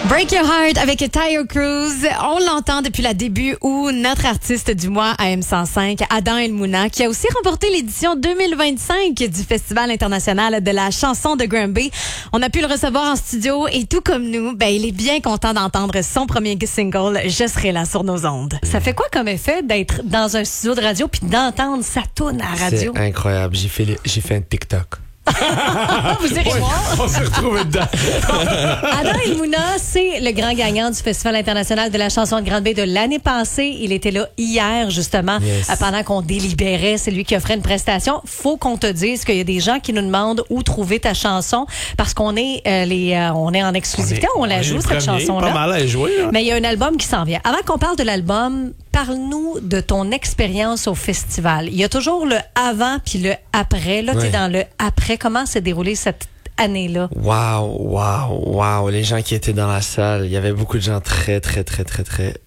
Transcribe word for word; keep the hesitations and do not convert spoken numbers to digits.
Break Your Heart avec Tayo Cruz. On l'entend depuis le début où notre artiste du mois à M cent cinq, Adam El Mouna, qui a aussi remporté l'édition deux mille vingt-cinq du Festival international de la chanson de Granby. On a pu le recevoir en studio et tout comme nous, ben, il est bien content d'entendre son premier single, Je serai là sur nos ondes. Ça fait quoi comme effet d'être dans un studio de radio puis d'entendre sa tourne à la radio? C'est incroyable. J'ai fait, j'ai fait un TikTok. Vous irez oui, voir. On s'est retrouvés dedans. Adam El Mouna, c'est le grand gagnant du Festival international de la chanson de Granby de l'année passée. Il était là hier, justement, yes. pendant qu'on délibérait. C'est lui qui offrait une prestation. Faut qu'on te dise qu'il y a des gens qui nous demandent où trouver ta chanson parce qu'on est, euh, les, euh, on est en exclusivité. On, est, on la on joue, cette chanson-là. Pas mal à jouer. Là. Mais il y a un album qui s'en vient. Avant qu'on parle de l'album, parle-nous de ton expérience au festival. Il y a toujours le avant puis le après. Là, ouais. Tu es dans le après. Comment s'est déroulée cette année-là? Wow, wow, wow. Les gens qui étaient dans la salle, il y avait beaucoup de gens très, très, très, très, très